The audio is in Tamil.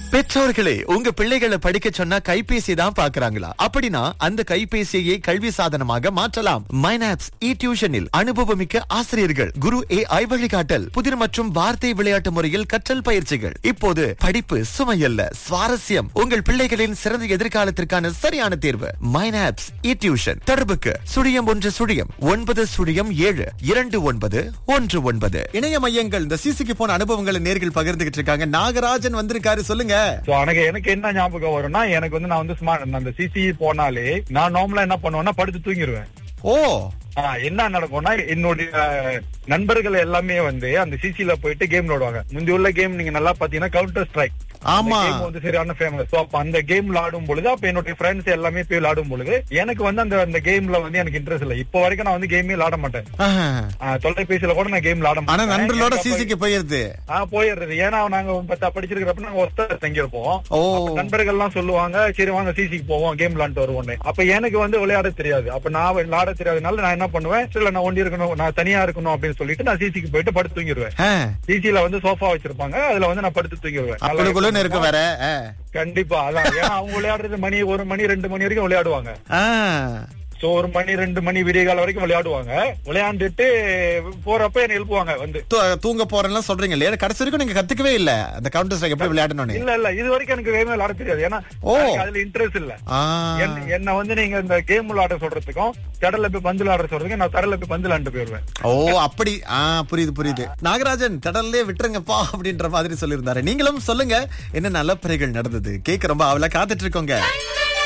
பெற்றோர்களே, உங்க பிள்ளைகளை படிக்க சொன்னா கைபேசி தான் பாக்குறாங்களா? அப்படின்னா அந்த கைபேசியை கல்வி சாதனமாக மாற்றலாம். மைனாப்ஸ் இ டியூஷனில் அனுபவமிக்க ஆசிரியர்கள், குரு AI வழிகாட்டல், புதிர் மற்றும் வார்த்தை விளையாட்டு முறையில் கற்றல் பயிற்சிகள். இப்போது படிப்பு சுமையல்ல, சுவாரஸ்யம். உங்கள் பிள்ளைகளின் சிறந்த எதிர்காலத்திற்கான சரியான தேர்வு மைனாப்ஸ் இ டியூஷன். தொடர்புக்கு *107 இணைய மையங்கள். இந்த சிசிக்கு போன அனுபவங்களை நேர்கள் பகிர்ந்துகிட்டு இருக்காங்க. நாகராஜன் வந்திருக்காரு, சொல்லுங்க. எனக்கு என்ன ஞாபகம் வரும்னா, எனக்கு வந்து நான் வந்து ஸ்மார்ட் அந்த சிசி போனாலே நான் நார்மலா என்ன பண்ணுவேன்னா படுத்து தூங்கிடுவேன். ஓ, என்ன நடக்கும்னா, என்னுடைய நண்பர்கள் எல்லாமே வந்து அந்த சிசில போயிட்டு கேம் விளையாடுவாங்க. முந்தி உள்ள கேம் நீங்க நல்லா பாத்தீங்கன்னா கவுண்டர் ஸ்ட்ரைக். ஆமா, வந்து சரியான ஃபேமஸ். அப்ப அந்த கேம் விளையாடும் பொழுது, அப்ப என்னுடைய ஃப்ரெண்ட்ஸ் எல்லாமே போய் விளையாடும் பொழுது எனக்கு வந்து அந்த கேம்ல வந்து எனக்கு இன்ட்ரெஸ்ட் இல்ல. இப்போ வரைக்கும் நான் வந்து கேமே விளையாட மாட்டேன். தொலைபேசியில கூட நான் கேம் விளையாட மாட்டேன். நண்பர்களோட சிசிக்கு போயிடுது. போயிடுறது. ஏன்னா நாங்க படிச்சிருக்கிறப்ப நாங்க ஒருத்தர் தங்கியிருப்போம். நண்பர்கள் எல்லாம் சொல்லுவாங்க, சரி வாங்க சிசிக்கு போவோம், கேம் விளையாண்டு வருவோம். அப்ப எனக்கு வந்து விளையாட தெரியாது. அப்ப நான் விளையாட தெரியாதனால நான் என்ன பண்ணுவேன், இல்ல நான் ஒண்டி இருக்கணும், நான் தனியா இருக்கணும் அப்படின்னு சொல்லிட்டு நான் சிசிக்கு போயிட்டு படுத்து தூங்கிடுவேன். சிசில வந்து சோஃபா வச்சிருப்பாங்க, அதுல வந்து நான் படுத்து தூங்கிடுவேன். வேற கண்டிப்பா. அதான், ஏன்னா அவங்க விளையாடுறது மணி 1 மணி 2 மணி வரைக்கும் விளையாடுவாங்க. சோ 1 மணி 2 மணி விடிய காலம் வரைக்கும் விளையாடுவாங்க. விளையாண்டுட்டு போறப்ப என்ன எழுப்புவாங்க வந்து. தூங்க போறேன்னு சொல்றீங்க இல்லையா? கடைசி வரைக்கும் நீங்க கத்துக்கவே இல்ல அந்த கவுண்டர் ஸ்ட்ரைக் எப்படி விளையாடணும்? இல்ல இது வரைக்கும் எனக்கு கேம் விளையாட தெரியாது. ஏன்னா அதுல இன்ட்ரெஸ்ட் இல்ல. என்ன வந்து நீங்க இந்த கேம் விளையாட சொல்றதுக்கும் கடல்ல போய் பந்து விளையாட சொல்றதுக்கு நான் கடல்ல போய் பந்து விளையாண்டு போயிருவேன். ஓ, அப்படி. புரியுது. நாகராஜன் கடல்லே விட்டுருங்கப்பா அப்படின்ற மாதிரி சொல்லியிருந்தாரு. நீங்களும் சொல்லுங்க, என்ன நல்ல பிறைகள் நடந்தது கேட்க ரொம்ப அவளை காத்துட்டு இருக்கோங்க.